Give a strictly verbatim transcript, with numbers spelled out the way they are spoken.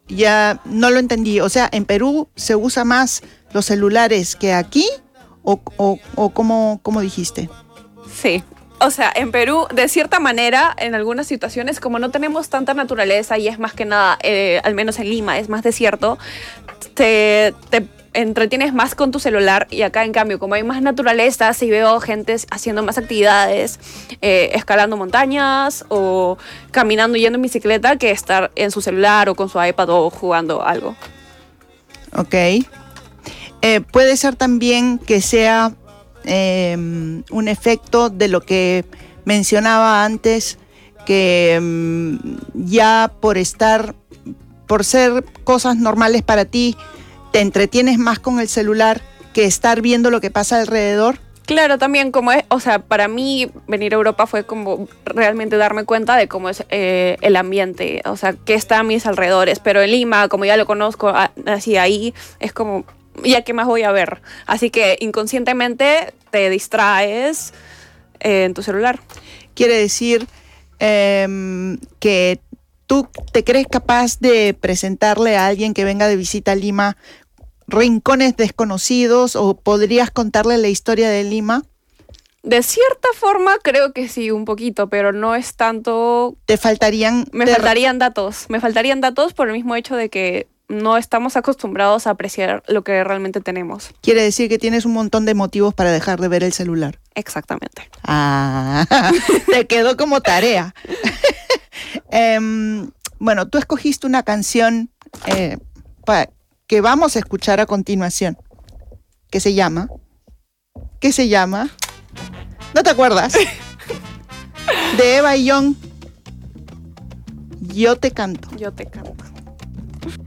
ya no lo entendí. O sea, ¿en Perú se usa más los celulares que aquí? ¿O, o, o cómo, cómo dijiste? Sí. O sea, en Perú, de cierta manera, en algunas situaciones, como no tenemos tanta naturaleza y es más que nada, eh, al menos en Lima, es más desierto, te, te entretienes más con tu celular. Y acá, en cambio, como hay más naturaleza, sí veo gente haciendo más actividades, eh, escalando montañas o caminando y yendo en bicicleta, que estar en su celular o con su iPad o jugando algo. Ok. Eh, puede ser también que sea eh, un efecto de lo que mencionaba antes, que um, ya por estar, por ser cosas normales para ti, te entretienes más con el celular que estar viendo lo que pasa alrededor. Claro, también como es, o sea, para mí venir a Europa fue como realmente darme cuenta de cómo es eh, el ambiente, o sea, qué está a mis alrededores, pero en Lima, como ya lo conozco, así ahí, es como, ¿ya qué más voy a ver? Así que inconscientemente te distraes eh, en tu celular. Quiere decir eh, que tú te crees capaz de presentarle a alguien que venga de visita a Lima rincones desconocidos, o podrías contarle la historia de Lima. De cierta forma creo que sí, un poquito, pero no es tanto. Te faltarían... Me te... faltarían datos, me faltarían datos por el mismo hecho de que no estamos acostumbrados a apreciar lo que realmente tenemos. Quiere decir que tienes un montón de motivos para dejar de ver el celular. Exactamente. Ah, te quedó como tarea. um, bueno, tú escogiste una canción eh, para... que vamos a escuchar a continuación, que se llama, ¿qué se llama? ¿No te acuerdas? De Eva y John, Yo te canto. Yo te canto.